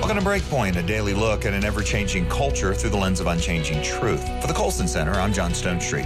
Welcome to Breakpoint, a daily look at an ever-changing culture through the lens of unchanging truth. For the Colson Center, I'm John Stonestreet.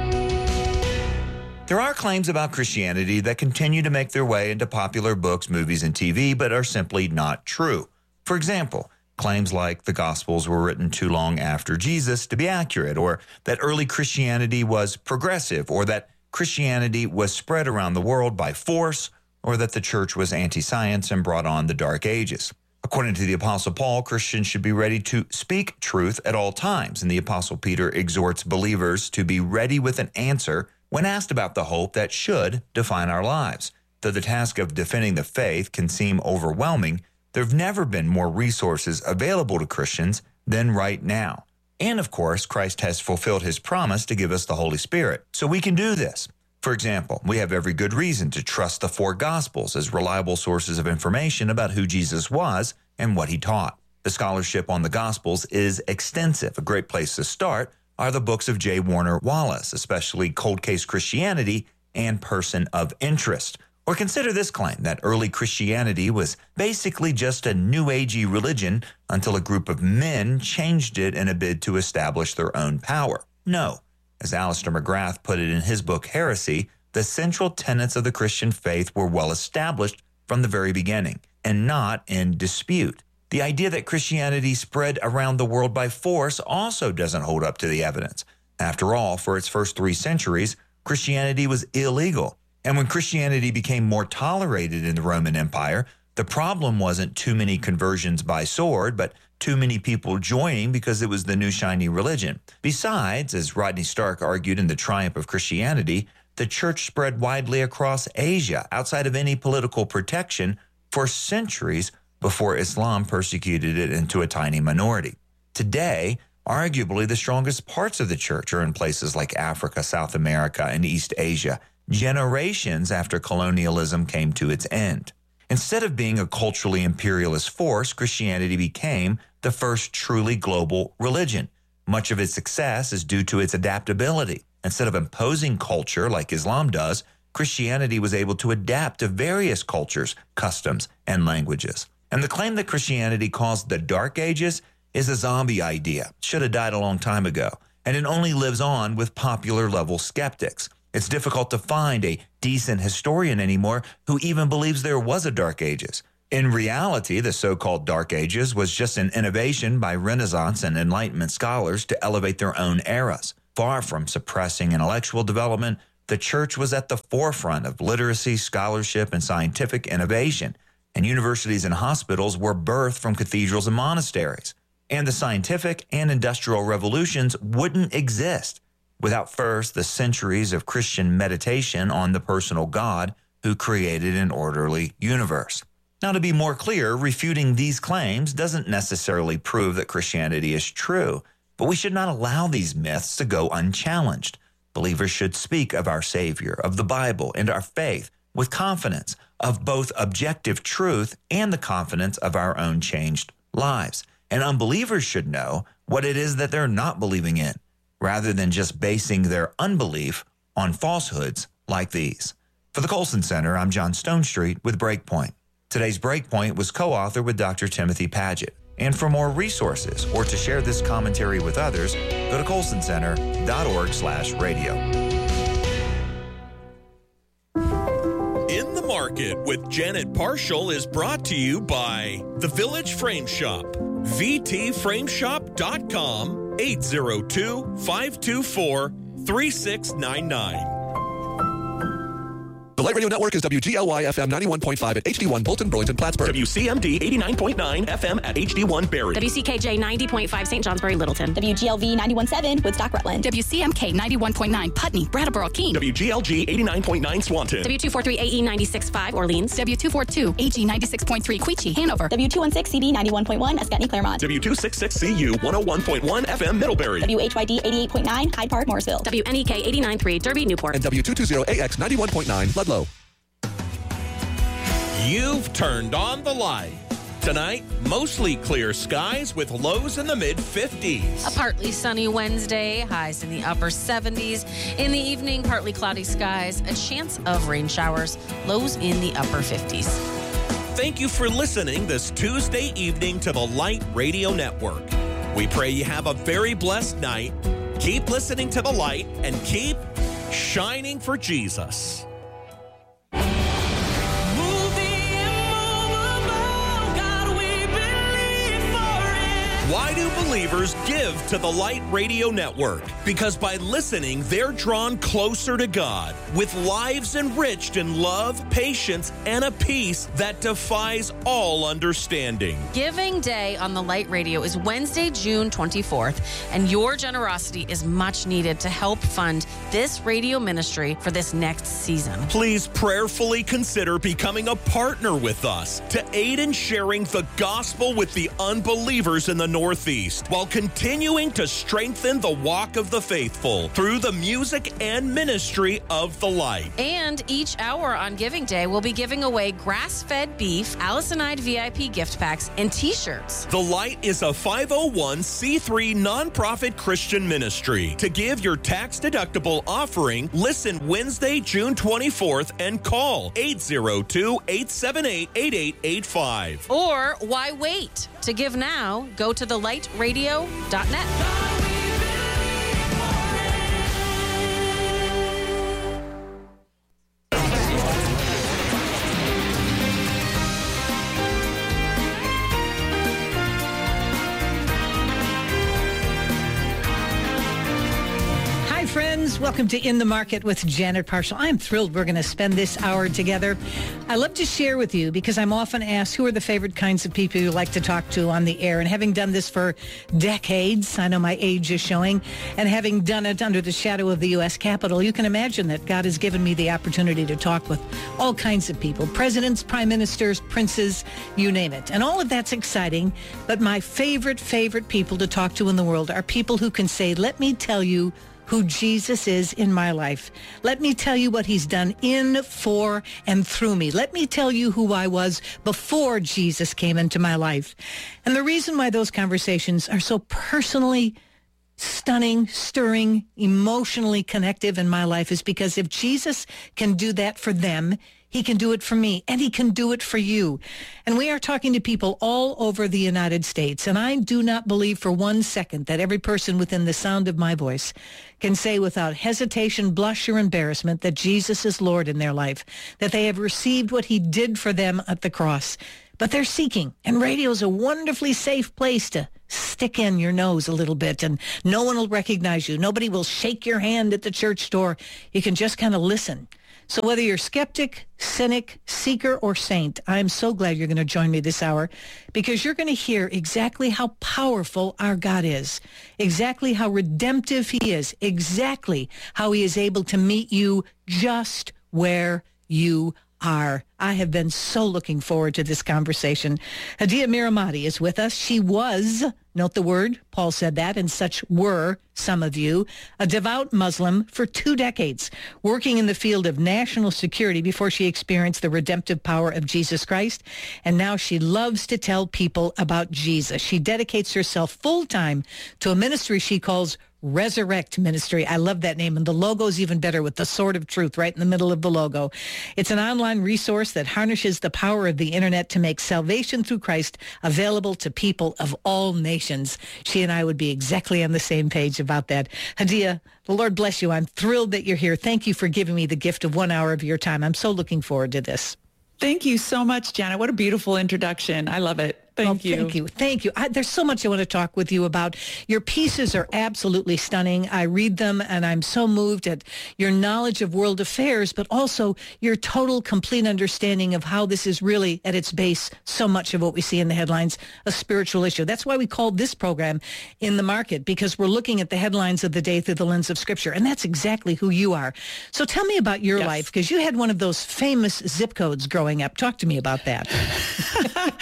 There are claims about Christianity that continue to make their way into popular books, movies, and TV, but are simply not true. For example, claims like the Gospels were written too long after Jesus to be accurate, or that early Christianity was progressive, or that Christianity was spread around the world by force, or that the church was anti-science and brought on the Dark Ages. According to the Apostle Paul, Christians should be ready to speak truth at all times, and the Apostle Peter exhorts believers to be ready with an answer when asked about the hope that should define our lives. Though the task of defending the faith can seem overwhelming, there have never been more resources available to Christians than right now. And of course, Christ has fulfilled his promise to give us the Holy Spirit, so we can do this. For example, we have every good reason to trust the four Gospels as reliable sources of information about who Jesus was and what he taught. The scholarship on the Gospels is extensive. A great place to start are the books of J. Warner Wallace, especially Cold Case Christianity and Person of Interest. Or consider this claim that early Christianity was basically just a New Agey religion until a group of men changed it in a bid to establish their own power. No. As Alistair McGrath put it in his book Heresy, the central tenets of the Christian faith were well established from the very beginning and not in dispute. The idea that Christianity spread around the world by force also doesn't hold up to the evidence. After all, for its first 3 centuries, Christianity was illegal. And when Christianity became more tolerated in the Roman Empire, the problem wasn't too many conversions by sword, but too many people joining because it was the new shiny religion. Besides, as Rodney Stark argued in The Triumph of Christianity, the church spread widely across Asia outside of any political protection for centuries before Islam persecuted it into a tiny minority. Today, arguably the strongest parts of the church are in places like Africa, South America, and East Asia, generations after colonialism came to its end. Instead of being a culturally imperialist force, Christianity became the first truly global religion. Much of its success is due to its adaptability. Instead of imposing culture like Islam does, Christianity was able to adapt to various cultures, customs, and languages. And the claim that Christianity caused the Dark Ages is a zombie idea. It should have died a long time ago, and it only lives on with popular-level skeptics. It's difficult to find a decent historian anymore who even believes there was a Dark Ages. In reality, the so-called Dark Ages was just an innovation by Renaissance and Enlightenment scholars to elevate their own eras. Far from suppressing intellectual development, the church was at the forefront of literacy, scholarship, and scientific innovation, and universities and hospitals were birthed from cathedrals and monasteries. And the scientific and industrial revolutions wouldn't exist without first the centuries of Christian meditation on the personal God who created an orderly universe. Now, to be more clear, refuting these claims doesn't necessarily prove that Christianity is true, but we should not allow these myths to go unchallenged. Believers should speak of our Savior, of the Bible, and our faith with confidence of both objective truth and the confidence of our own changed lives. And unbelievers should know what it is that they're not believing in, rather than just basing their unbelief on falsehoods like these. For the Colson Center, I'm John Stonestreet with Breakpoint. Today's Breakpoint was co-authored with Dr. Timothy Paget. And for more resources or to share this commentary with others, go to colsoncenter.org/radio. In the Market with Janet Parshall is brought to you by The Village Frame Shop, vtframeshop.com, 802-524-3699. The Light Radio Network is WGLY FM 91.5 at HD1 Bolton, Burlington, Plattsburgh. WCMD 89.9 FM at HD1 Barrie. WCKJ 90.5 St. Johnsbury, Littleton. WGLV 91.7 Woodstock, Rutland. WCMK 91.9 Putney, Brattleboro, Keene. WGLG 89.9 Swanton. W243 AE 96.5 Orleans. W242 AG 96.3 Queechee, Hanover. W216 CD 91.1 Ascutney, Claremont. W266 CU 101.1 FM Middlebury. WHYD 88.9 Hyde Park, Morrisville. WNEK 89.3 Derby, Newport. And W220AX 91.9 Ludlow. You've turned on the light. Tonight, mostly clear skies with lows in the mid-50s. A partly sunny Wednesday, highs in the upper 70s. In the evening, partly cloudy skies, a chance of rain showers, lows in the upper 50s. thank you for listening this Tuesday evening to the Light Radio Network. We pray you have a very blessed night. Keep listening to the Light and keep shining for Jesus. Why do believers give to the Light Radio Network? Because by listening, they're drawn closer to God with lives enriched in love, patience, and a peace that defies all understanding. Giving Day on the Light Radio is Wednesday, June 24th, and your generosity is much needed to help fund this radio ministry for this next season. Please prayerfully consider becoming a partner with us to aid in sharing the gospel with the unbelievers in the Northeast, while continuing to strengthen the walk of the faithful through the music and ministry of the Light. And each hour on Giving Day, we'll be giving away grass-fed beef, Allisonide VIP gift packs, and T-shirts. The Light is a 501c3 nonprofit Christian ministry. To give your tax-deductible offering, listen Wednesday, June 24th, and call 802-878-8885. Or why wait? To give now, go to thelightradio.net. Friends, welcome to In the Market with Janet Parshall. I'm thrilled we're going to spend this hour together. I love to share with you because I'm often asked who are the favorite kinds of people you like to talk to on the air. And having done this for decades, I know my age is showing, and having done it under the shadow of the U.S. Capitol, you can imagine that God has given me the opportunity to talk with all kinds of people, presidents, prime ministers, princes, you name it. And all of that's exciting, but my favorite people to talk to in the world are people who can say, let me tell you who Jesus is in my life. Let me tell you what he's done in, for, and through me. Let me tell you who I was before Jesus came into my life. And the reason why those conversations are so personally stunning, stirring, emotionally connective in my life is because if Jesus can do that for them, he can do it for me, and he can do it for you. And we are talking to people all over the United States, and I do not believe for 1 second that every person within the sound of my voice can say without hesitation, blush, or embarrassment that Jesus is Lord in their life, that they have received what he did for them at the cross. But they're seeking, and radio is a wonderfully safe place to stick in your nose a little bit, and no one will recognize you. Nobody will shake your hand at the church door. You can just kind of listen. So whether you're skeptic, cynic, seeker, or saint, I'm so glad you're going to join me this hour because you're going to hear exactly how powerful our God is, exactly how redemptive he is, exactly how he is able to meet you just where you are. I have been so looking forward to this conversation. Hadiya Miramati is with us. She was, note the word, Paul said that, and such were some of you, a devout Muslim for 2 decades, working in the field of national security before she experienced the redemptive power of Jesus Christ. And now she loves to tell people about Jesus. She dedicates herself full-time to a ministry she calls Resurrect Ministry. I love that name, and the logo's even better with the sword of truth right in the middle of the logo. It's an online resource that harnesses the power of the internet to make salvation through Christ available to people of all nations. She and I would be exactly on the same page about that. Hadiya, the Lord bless you. I'm thrilled that you're here. Thank you for giving me the gift of 1 hour of your time. I'm so looking forward to this. Thank you so much, Janet. What a beautiful introduction. I love it. Thank you. Thank you. There's so much I want to talk with you about. Your pieces are absolutely stunning. I read them, and I'm so moved at your knowledge of world affairs, but also your total, complete understanding of how this is really, at its base, so much of what we see in the headlines, a spiritual issue. That's why we called this program In the Market, because we're looking at the headlines of the day through the lens of Scripture, and that's exactly who you are. So tell me about your life, because you had one of those famous zip codes growing up. Talk to me about that.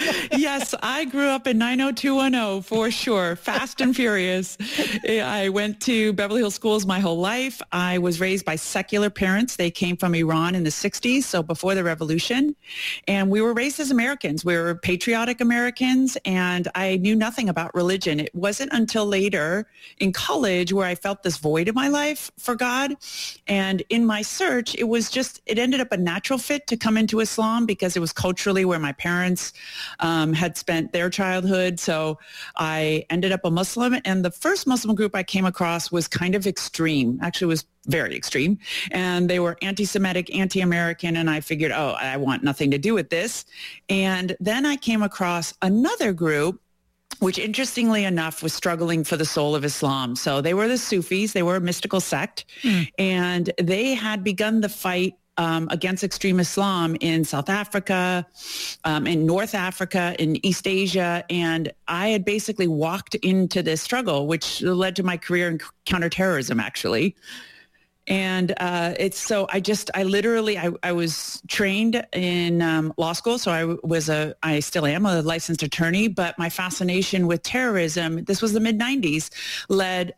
Yes, I grew up in 90210 for sure. Fast and furious. I went to Beverly Hills schools my whole life. I was raised by secular parents. They came from Iran in the 60s, so before the revolution. And we were raised as Americans. We were patriotic Americans, and I knew nothing about religion. It wasn't until later in college where I felt this void in my life for God. And in my search, it ended up a natural fit to come into Islam because it was culturally where my parents had spent their childhood. So I ended up a Muslim, and the first Muslim group I came across was kind of extreme. Actually, it was very extreme. And they were anti-Semitic, anti-American, and I figured, I want nothing to do with this. And then I came across another group which interestingly enough was struggling for the soul of Islam. So they were the Sufis. They were a mystical sect, and they had begun the fight against extreme Islam in South Africa, in North Africa, in East Asia. And I had basically walked into this struggle, which led to my career in counterterrorism, actually. And I was trained in law school. So I still am a licensed attorney, but my fascination with terrorism, this was the mid-90s, led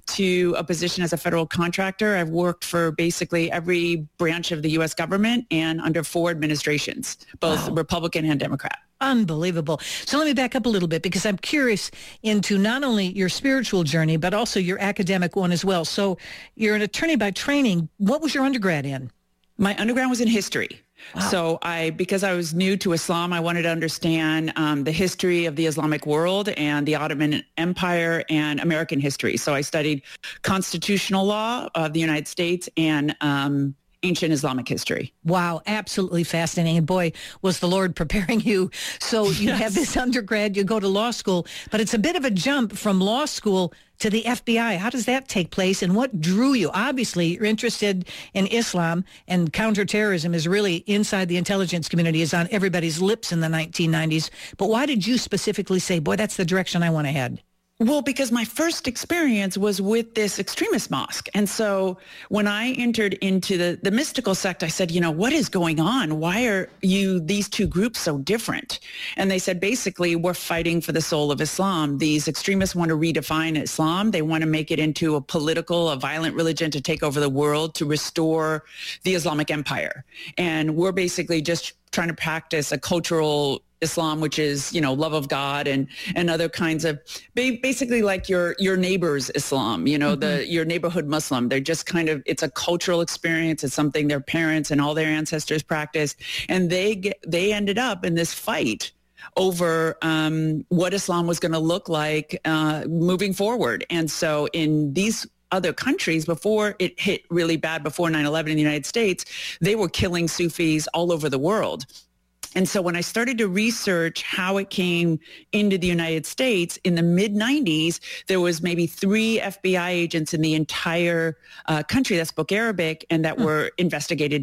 to a position as a federal contractor. I've worked for basically every branch of the U.S. government and under 4 administrations, both Republican and Democrat. Unbelievable. So let me back up a little bit because I'm curious into not only your spiritual journey, but also your academic one as well. So you're an attorney by training. What was your undergrad in? My undergrad was in history. Wow. So because I was new to Islam, I wanted to understand the history of the Islamic world and the Ottoman Empire and American history. So I studied constitutional law of the United States and ancient Islamic history. Wow, absolutely fascinating. And boy, was the Lord preparing you. So you have this undergrad, you go to law school, but it's a bit of a jump from law school to the FBI. How does that take place, and what drew you? Obviously, you're interested in Islam, and counterterrorism is really inside the intelligence community, is on everybody's lips in the 1990s. But why did you specifically say, boy, that's the direction I want to head? Well, because my first experience was with this extremist mosque. And so when I entered into the mystical sect, I said, what is going on? Why are these two groups so different? And they said, basically, we're fighting for the soul of Islam. These extremists want to redefine Islam. They want to make it into a violent religion to take over the world, to restore the Islamic Empire. And we're basically just trying to practice a cultural Islam, which is, love of God and other kinds of, basically like your neighbor's Islam, your neighborhood Muslim. They're just it's a cultural experience. It's something their parents and all their ancestors practiced. And they ended up in this fight over what Islam was going to look like moving forward. And so in these other countries, before it hit really bad, before 9/11 in the United States, they were killing Sufis all over the world. And so when I started to research how it came into the United States in the mid-90s, there was maybe 3 FBI agents in the entire country that spoke Arabic and that were investigating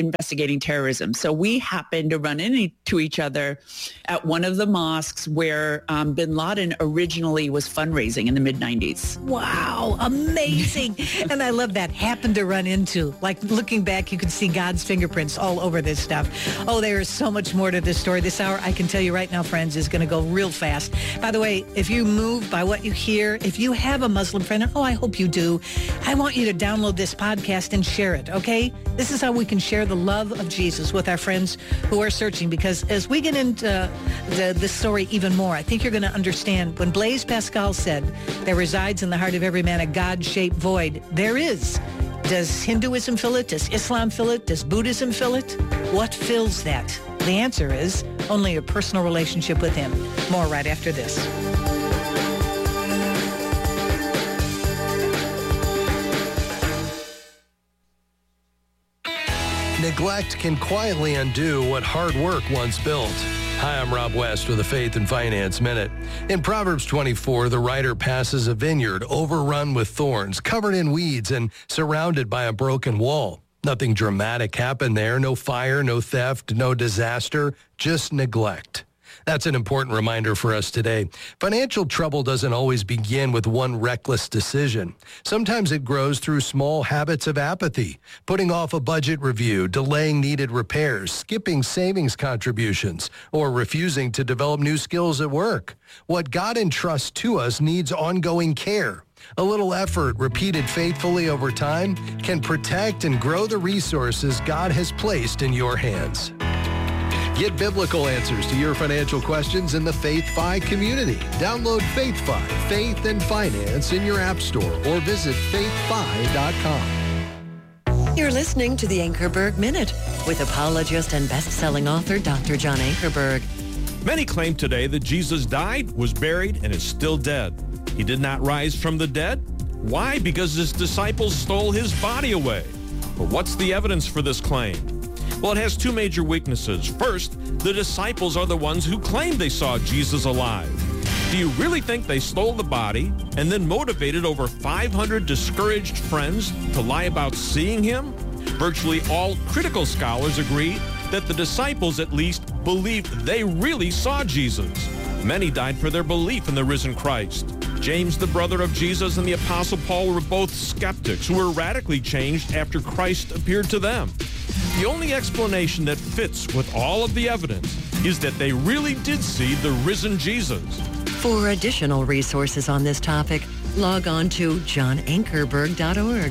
terrorism. So we happened to run into each other at one of the mosques where bin Laden originally was fundraising in the mid-90s. Wow, amazing. And I love that. Happened to run into. Like looking back, you could see God's fingerprints all over this stuff. Oh, there is so much more to this story. This hour, I can tell you right now, friends, is going to go real fast. By the way, if you move by what you hear, if you have a Muslim friend, and I hope you do, I want you to download this podcast and share it, okay? This is how we can share the love of Jesus with our friends who are searching, because as we get into this story even more, I think you're going to understand when Blaise Pascal said, there resides in the heart of every man a God-shaped void. There is. Does Hinduism fill it? Does Islam fill it? Does Buddhism fill it? What fills that? The answer is only a personal relationship with him. More right after this. Neglect can quietly undo what hard work once built. Hi, I'm Rob West with a Faith and Finance Minute. In Proverbs 24, the writer passes a vineyard overrun with thorns, covered in weeds, and surrounded by a broken wall. Nothing dramatic happened there. No fire, no theft, no disaster, just neglect. That's an important reminder for us today. Financial trouble doesn't always begin with one reckless decision. Sometimes it grows through small habits of apathy, putting off a budget review, delaying needed repairs, skipping savings contributions, or refusing to develop new skills at work. What God entrusts to us needs ongoing care. A little effort repeated faithfully over time can protect and grow the resources God has placed in your hands. Get biblical answers to your financial questions in the FaithFi community. Download FaithFi, Faith and Finance in your app store or visit faithfi.com. You're listening to the Ankerberg Minute with apologist and best-selling author Dr. John Ankerberg. Many claim today that Jesus died, was buried, and is still dead. He did not rise from the dead. Why? Because his disciples stole his body away. But what's the evidence for this claim? Well, it has two major weaknesses. First, the disciples are the ones who claim they saw Jesus alive. Do you really think they stole the body and then motivated over 500 discouraged friends to lie about seeing him? Virtually all critical scholars agree that the disciples at least believed they really saw Jesus. Many died for their belief in the risen Christ. James, the brother of Jesus, and the Apostle Paul were both skeptics who were radically changed after Christ appeared to them. The only explanation that fits with all of the evidence is that they really did see the risen Jesus. For additional resources on this topic, log on to johnankerberg.org.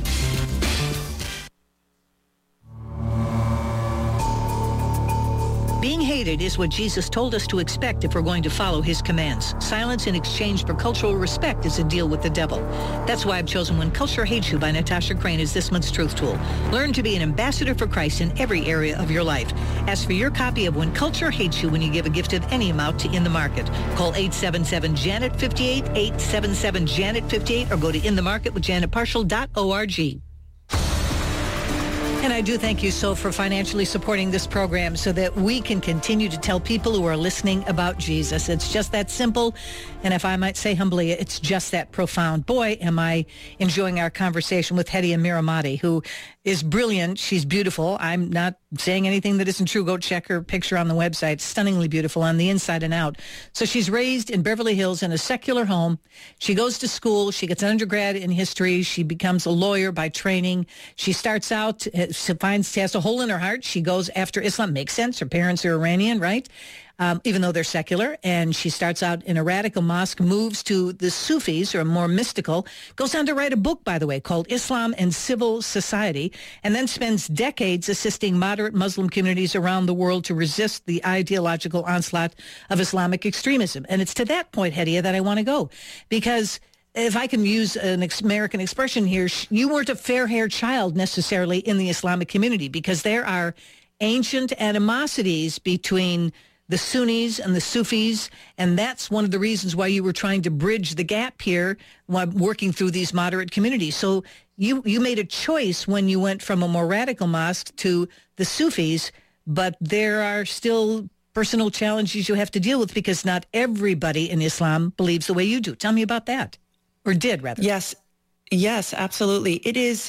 Being hated is what Jesus told us to expect if we're going to follow his commands. Silence in exchange for cultural respect is a deal with the devil. That's why I've chosen When Culture Hates You by Natasha Crane as this month's Truth Tool. Learn to be an ambassador for Christ in every area of your life. Ask for your copy of When Culture Hates You when you give a gift of any amount to In the Market. Call 877-JANET-58, 877-JANET-58, or go to inthemarketwithjanetparshall.org. And I do thank you so for financially supporting this program so that we can continue to tell people who are listening about Jesus. It's just that simple. And if I might say humbly, it's just that profound. Boy, am I enjoying our conversation with Hedia Miramati, who is brilliant. She's beautiful. I'm not saying anything that isn't true. Go check her picture on the website. Stunningly beautiful on the inside and out. So she's raised in Beverly Hills in a secular home. She goes to school. She gets an undergrad in history. She becomes a lawyer by training. She starts out, she has a hole in her heart. She goes after Islam. Makes sense. Her parents are Iranian, right? Even though they're secular. And she starts out in a radical mosque, moves to the Sufis, or more mystical, goes on to write a book, by the way, called Islam and Civil Society, and then spends decades assisting moderate Muslim communities around the world to resist the ideological onslaught of Islamic extremism. And it's to that point, Hedia, that I want to go. Because if I can use an American expression here, you weren't a fair-haired child necessarily in the Islamic community, because there are ancient animosities between the Sunnis and the Sufis, and that's one of the reasons why you were trying to bridge the gap here while working through these moderate communities. So you made a choice when you went from a more radical mosque to the Sufis, but there are still personal challenges you have to deal with because not everybody in Islam believes the way you do. Tell me about that, or did, rather. Yes, absolutely. It is.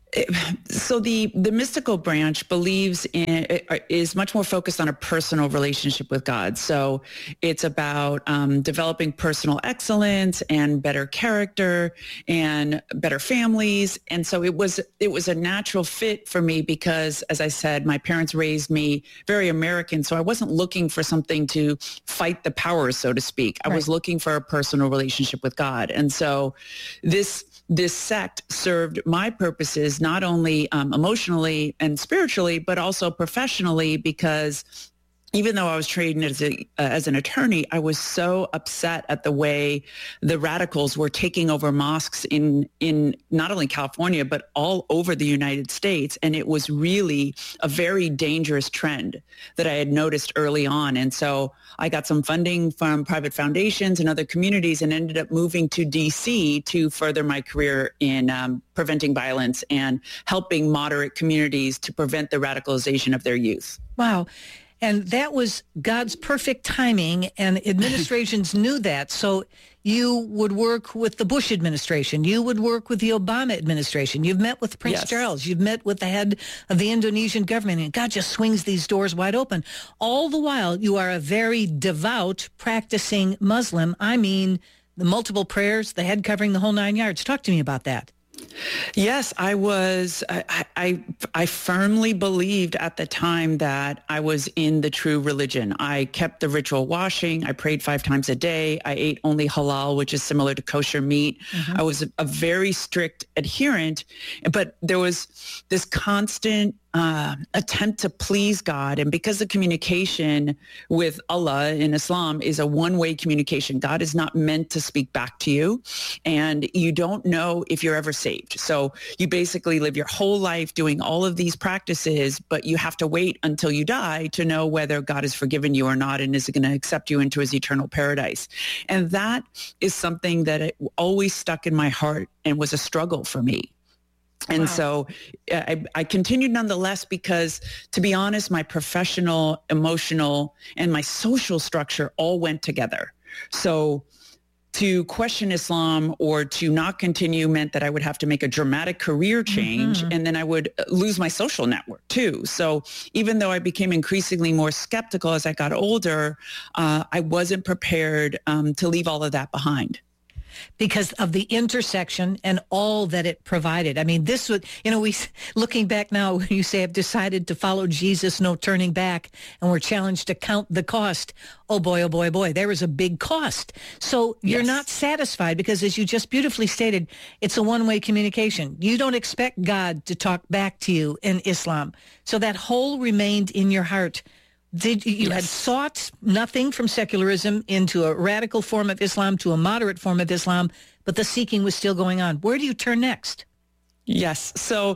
So the mystical branch believes in, is much more focused on a personal relationship with God. So it's about developing personal excellence and better character and better families. And so it was a natural fit for me because, as I said, my parents raised me very American. So I wasn't looking for something to fight the powers, so to speak. I was looking for a personal relationship with God. And so this sect served my purposes, not only emotionally and spiritually, but also professionally, because even though I was trained as an attorney, I was so upset at the way the radicals were taking over mosques in not only California, but all over the United States. And it was really a very dangerous trend that I had noticed early on. And so I got some funding from private foundations and other communities and ended up moving to D.C. to further my career in preventing violence and helping moderate communities to prevent the radicalization of their youth. Wow. And that was God's perfect timing, and administrations knew that. So you would work with the Bush administration. You would work with the Obama administration. You've met with Prince Charles. You've met with the head of the Indonesian government, and God just swings these doors wide open. All the while, you are a very devout, practicing Muslim. I mean, the multiple prayers, the head covering, the whole 9 yards. Talk to me about that. Yes, I was. I firmly believed at the time that I was in the true religion. I kept the ritual washing. I prayed 5 times a day. I ate only halal, which is similar to kosher meat. I was a very strict adherent, but there was this constant attempt to please God. And because the communication with Allah in Islam is a one-way communication, God is not meant to speak back to you, and you don't know if you're ever saved. So you basically live your whole life doing all of these practices, but you have to wait until you die to know whether God has forgiven you or not, and is going to accept you into his eternal paradise. And that is something that it always stuck in my heart and was a struggle for me. And so I continued nonetheless because, to be honest, my professional, emotional, and my social structure all went together. So to question Islam or to not continue meant that I would have to make a dramatic career change, and then I would lose my social network too. So even though I became increasingly more skeptical as I got older, I wasn't prepared to leave all of that behind. Because of the intersection and all that it provided. I mean, this would, looking back now, when you say I've decided to follow Jesus, no turning back, and we're challenged to count the cost. Oh boy, oh boy, boy, there is a big cost. So you're not satisfied because, as you just beautifully stated, it's a one-way communication. You don't expect God to talk back to you in Islam. So that hole remained in your heart. You had sought nothing from secularism into a radical form of Islam to a moderate form of Islam, but the seeking was still going on. Where do you turn next? Yes. So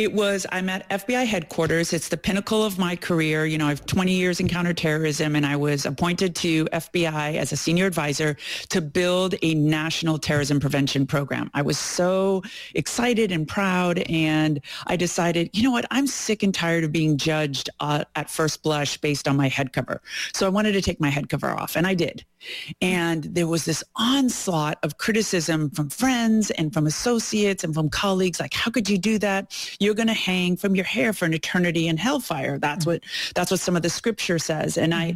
I'm at FBI headquarters. It's the pinnacle of my career. I have 20 years in counterterrorism, and I was appointed to FBI as a senior advisor to build a national terrorism prevention program. I was so excited and proud, and I decided, you know what, I'm sick and tired of being judged at first blush based on my head cover. So I wanted to take my head cover off, and I did. And there was this onslaught of criticism from friends and from associates and from colleagues, like, how could you do that? You're going to hang from your hair for an eternity in hellfire. That's what some of the scripture says. And I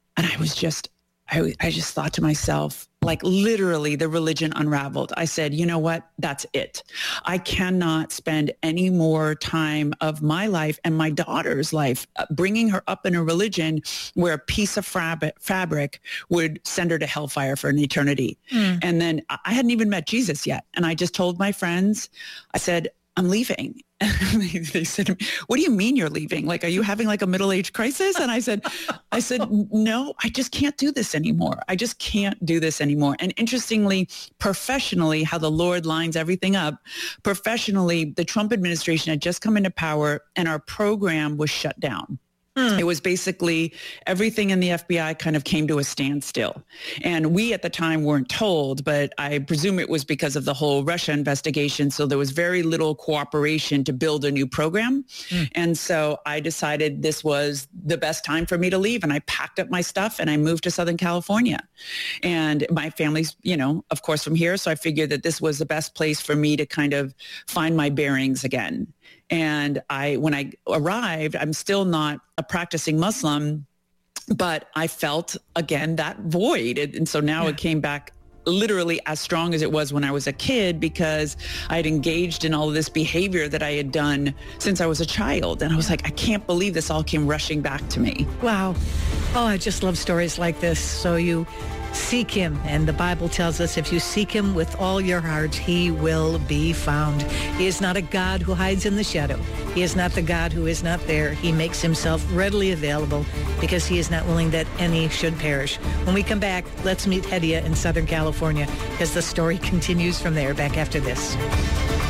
just thought to myself, like, literally the religion unraveled. I said, you know what? That's it. I cannot spend any more time of my life and my daughter's life bringing her up in a religion where a piece of fabric would send her to hellfire for an eternity. And then I hadn't even met Jesus yet. And I just told my friends, I said, I'm leaving. They said, what do you mean you're leaving? Like, are you having like a middle-age crisis? And I said, no, I just can't do this anymore. I just can't do this anymore. And interestingly, professionally, how the Lord lines everything up, professionally, the Trump administration had just come into power and our program was shut down. It was basically everything in the FBI kind of came to a standstill. And we at the time weren't told, but I presume it was because of the whole Russia investigation. So there was very little cooperation to build a new program. And so I decided this was the best time for me to leave. And I packed up my stuff and I moved to Southern California. And my family's, of course, from here. So I figured that this was the best place for me to kind of find my bearings again. And when I arrived, I'm still not a practicing Muslim, but I felt, again, that void. And so now it came back literally as strong as it was when I was a kid, because I had engaged in all of this behavior that I had done since I was a child. And I was like, I can't believe this all came rushing back to me. Wow. Oh, I just love stories like this. So you seek him, and the Bible tells us if you seek him with all your heart, he will be found. He is not a God who hides in the shadow. He is not the God who is not there. He makes himself readily available because he is not willing that any should perish. When we come back, let's meet Hedia in Southern California, because the story continues from there. Back after this.